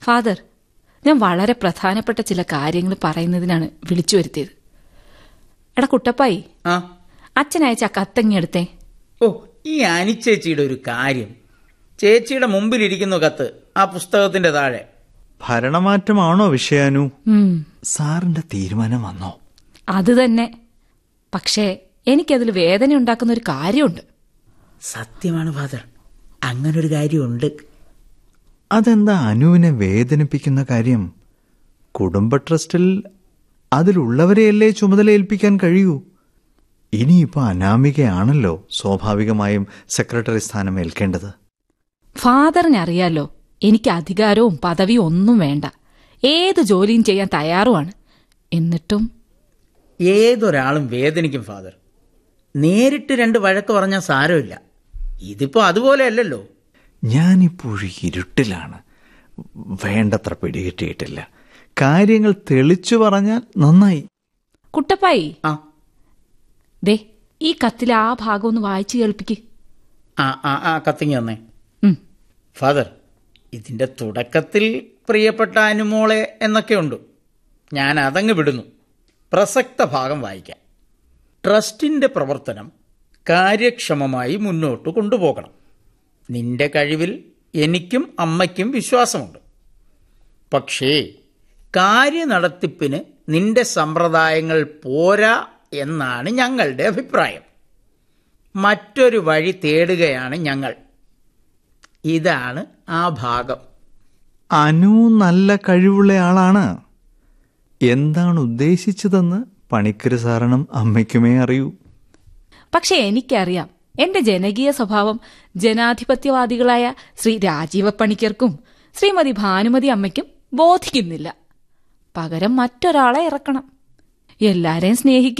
Father, ഞാൻ വളരെ പ്രധാനപ്പെട്ട ചില കാര്യങ്ങൾ പറയുന്നതിനാണ് വിളിച്ചു വരുത്തിയത്. എടാ കുട്ടപ്പായി, അച്ഛനയച്ച ആ കത്തങ്ങെടുത്തേ. ഓ, ഈ അനിച്ചേച്ചിയുടെ ഒരു കാര്യം. ചേച്ചിയുടെ മുമ്പിലിരിക്കുന്നു കത്ത്, ആ പുസ്തകത്തിന്റെ താഴെ. ഭരണമാറ്റമാണോ വിഷയാനു? സാറിന്റെ തീരുമാനം വന്നോ? അത് തന്നെ. പക്ഷേ എനിക്കതിൽ വേദന ഉണ്ടാക്കുന്ന ഒരു കാര്യമുണ്ട്. സത്യമാണ് ഫാദർ, അങ്ങനൊരു കാര്യമുണ്ട്. അതെന്താ അനുവിനെ വേദനിപ്പിക്കുന്ന കാര്യം? കുടുംബ ട്രസ്റ്റിൽ അതിലുള്ളവരെയല്ലേ ചുമതല ഏൽപ്പിക്കാൻ കഴിയൂ. ഇനിയിപ്പോൾ അനാമികയാണല്ലോ സ്വാഭാവികമായും സെക്രട്ടറി സ്ഥാനം ഏൽക്കേണ്ടത്. ഫാദറിനറിയാലോ, എനിക്ക് അധികാരവും പദവിയും ഒന്നും വേണ്ട. ഏത് ജോലിയും ചെയ്യാൻ തയ്യാറുമാണ്. എന്നിട്ടും ഏതൊരാളും വേദനിക്കും ഫാദർ. നേരിട്ട് 2 വഴക്ക് പറഞ്ഞാൽ സാരമില്ല. ഇതിപ്പോ അതുപോലെ അല്ലല്ലോ. ഞാനിപ്പോഴും ഇരുട്ടിലാണ്, വേണ്ടത്ര പിടികിട്ടിയിട്ടില്ല. കാര്യങ്ങൾ തെളിച്ചു പറഞ്ഞാൽ നന്നായി. കുട്ടപ്പായി, ദേ ഈ കത്തിലെ ആ ഭാഗം ഒന്ന് വായിച്ചു കേൾപ്പിക്ക്. കത്തിങ്ങി വന്നേ. ഫാദർ, ഇതിന്റെ തുടക്കത്തിൽ പ്രിയപ്പെട്ട അനുമോളെ എന്നൊക്കെ ഉണ്ട്. ഞാൻ അതങ്ങ് വിടുന്നു. പ്രസക്ത ഭാഗം വായിക്കാം. ട്രസ്റ്റിന്റെ പ്രവർത്തനം കാര്യക്ഷമമായി മുന്നോട്ട് കൊണ്ടുപോകണം. നിന്റെ കഴിവിൽ എനിക്കും അമ്മയ്ക്കും വിശ്വാസമുണ്ട്. പക്ഷേ കാര്യനടത്തിപ്പിന് നിന്റെ സമ്പ്രദായങ്ങൾ പോരാ എന്നാണ് ഞങ്ങളുടെ അഭിപ്രായം. മറ്റൊരു വഴി തേടുകയാണ് ഞങ്ങൾ. ഇതാണ് ആ ഭാഗം. അനു നല്ല കഴിവുള്ള ആളാണ്. എന്താണ് ഉദ്ദേശിച്ചതെന്ന് പണിക്കര് സാറിനും അമ്മയ്ക്കുമേ അറിയൂ. പക്ഷെ എനിക്കറിയാം, എന്റെ ജനകീയ സ്വഭാവം ജനാധിപത്യവാദികളായ ശ്രീ രാജീവ പണിക്കർക്കും ശ്രീമതി ഭാനുമതി അമ്മയ്ക്കും ബോധിക്കുന്നില്ല. പകരം മറ്റൊരാളെ ഇറക്കണം. എല്ലാരെയും സ്നേഹിക്കും.